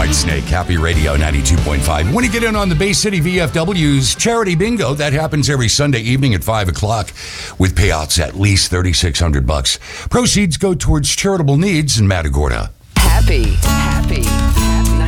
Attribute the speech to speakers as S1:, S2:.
S1: Whitesnake, Happy Radio 92.5. Want to get in on the Bay City VFW's charity bingo? That happens every Sunday evening at 5 o'clock with payouts at least $3,600. Proceeds go towards charitable needs in Matagorda.
S2: Happy.